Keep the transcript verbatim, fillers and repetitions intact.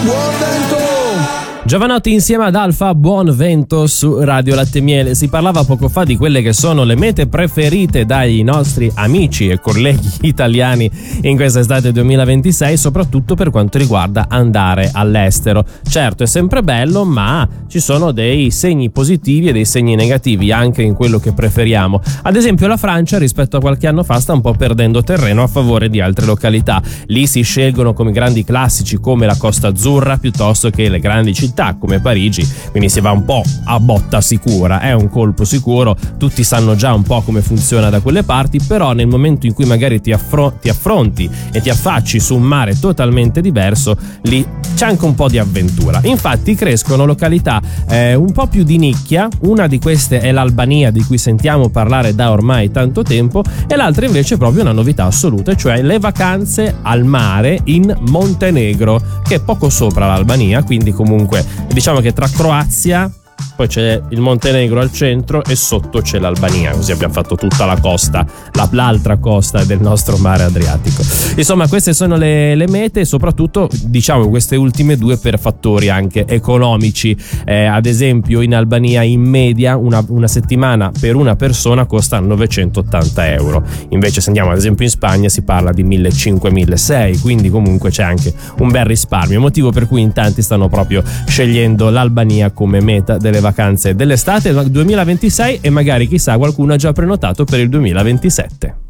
Giovanotti insieme ad Alfa, Buon Vento su Radio Latte Miele. Si parlava poco fa di quelle che sono le mete preferite dai nostri amici e colleghi italiani in quest'estate duemilaventisei, soprattutto per quanto riguarda andare all'estero. Certo, è sempre bello, ma ci sono dei segni positivi e dei segni negativi anche in quello che preferiamo. Ad esempio la Francia rispetto a qualche anno fa sta un po' perdendo terreno a favore di altre località. Lì si scelgono come grandi classici come la Costa Azzurra piuttosto che le grandi città come Parigi, quindi si va un po' a botta sicura, è un colpo sicuro, tutti sanno già un po' come funziona da quelle parti, però nel momento in cui magari ti, affro- ti affronti e ti affacci su un mare totalmente diverso, lì c'è anche un po' di avventura. Infatti crescono località eh, un po' più di nicchia, una di queste è l'Albania, di cui sentiamo parlare da ormai tanto tempo, e l'altra invece è proprio una novità assoluta, cioè le vacanze al mare in Montenegro, che è poco sopra l'Albania, quindi comunque diciamo che tra Croazia, poi c'è il Montenegro al centro e sotto c'è l'Albania, così abbiamo fatto tutta la costa, la, l'altra costa del nostro mare Adriatico. Insomma, queste sono le, le mete, e soprattutto diciamo queste ultime due per fattori anche economici. Eh, ad esempio in Albania in media una, una settimana per una persona costa novecentottanta euro, invece se andiamo ad esempio in Spagna si parla di millecinquecento milleseicento, quindi comunque c'è anche un bel risparmio, motivo per cui in tanti stanno proprio scegliendo l'Albania come meta delle vacanze dell'estate duemilaventisei, e magari chissà qualcuno ha già prenotato per il duemilaventisette.